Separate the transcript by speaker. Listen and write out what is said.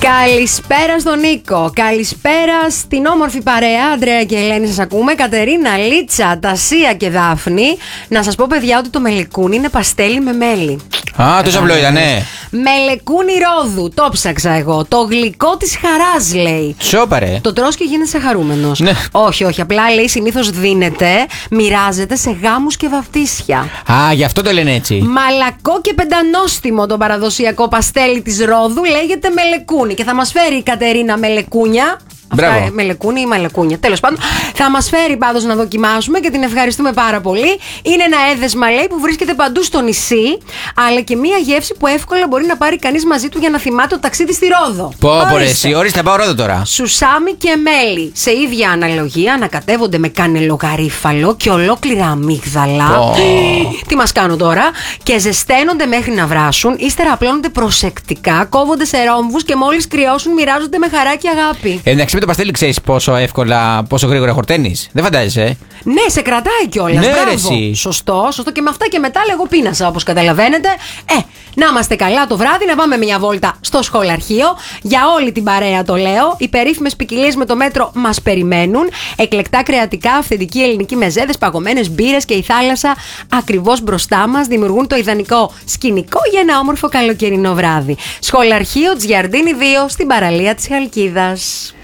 Speaker 1: Καλησπέρα στον Νίκο. Καλησπέρα στην όμορφη παρέα. Αντρέα και Ελένη, σας ακούμε. Κατερίνα, Λίτσα, Τασία και Δάφνη. Να σας πω, παιδιά, ότι το μελεκούνι είναι παστέλι με μέλι.
Speaker 2: Α, τόσο απλό ήταν, ναι.
Speaker 1: Μελεκούνι Ρόδου. Το ψάξα εγώ. Το γλυκό της χαράς, λέει.
Speaker 2: Σόπαρε.
Speaker 1: Το τρως και γίνεσαι χαρούμενος.
Speaker 2: Ναι.
Speaker 1: Όχι, όχι. Απλά λέει συνήθως δίνεται, μοιράζεται σε γάμους και βαφτίσια.
Speaker 2: Α, γι' αυτό το λένε έτσι.
Speaker 1: Μαλακό και πεντανόστιμο το παραδοσιακό παστέλι της Ρόδου λέγεται μελεκούνι. Και θα μας φέρει η Κατερίνα μελεκούνια. Αυτά, μελεκούνι ή μαλεκούνια. Τέλος πάντων, θα μας φέρει πάντως να δοκιμάσουμε και την ευχαριστούμε πάρα πολύ. Είναι ένα έδεσμα, λέει, που βρίσκεται παντού στο νησί, αλλά και μία γεύση που εύκολα μπορεί να πάρει κανείς μαζί του για να θυμάται το ταξίδι στη Ρόδο.
Speaker 2: Πω, εσύ, ορίστε, πάω Ρόδο τώρα.
Speaker 1: Σουσάμι και μέλι. Σε ίδια αναλογία ανακατεύονται με κανελογαρίφαλο και ολόκληρα αμύγδαλα. Τι μας κάνω τώρα. Και ζεσταίνονται μέχρι να βράσουν. Ύστερα απλώνονται προσεκτικά, κόβονται σε ρόμβους και μόλις κρυώσουν μοιράζονται με χαρά και αγάπη.
Speaker 2: Εντάξει, με το παστέλι ξέρεις πόσο γρήγορα χορταίνεις. Δεν φαντάζεσαι.
Speaker 1: Ναι, σε κρατάει κιόλας.
Speaker 2: Ναι,
Speaker 1: μπράβο. Σωστό. Και με αυτά και μετά εγώ πίνασα, όπως καταλαβαίνετε. Να είμαστε καλά το βράδυ, να πάμε μια βόλτα στο σχολαρχείο. Για όλη την παρέα το λέω. Οι περίφημες ποικιλίες με το μέτρο μας περιμένουν. Εκλεκτά κρεατικά, αυθεντική ελληνική μεζέδες, παγωμένες μπύρες και η θάλασσα ακριβώς μπροστά μας δημιουργούν το ιδανικό σκηνικό για ένα όμορφο καλοκαιρινό βράδυ. Σχολαρχείο Τζιαρντίνη 2 στην παραλία της Χαλκίδας.